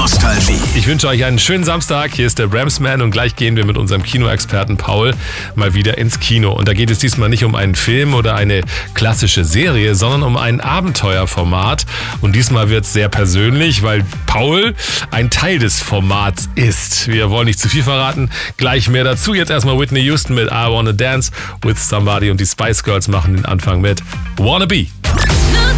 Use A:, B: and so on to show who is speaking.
A: Nostalgie.
B: Ich wünsche euch einen schönen Samstag. Hier ist der Bramsman und gleich gehen wir mit unserem Kinoexperten Paul mal wieder ins Kino. Und da geht es diesmal nicht um einen Film oder eine klassische Serie, sondern um ein Abenteuerformat. Und diesmal wird es sehr persönlich, weil Paul ein Teil des Formats ist. Wir wollen nicht zu viel verraten. Gleich mehr dazu. Jetzt erstmal Whitney Houston mit I Wanna Dance with Somebody und die Spice Girls machen den Anfang mit Wanna Be.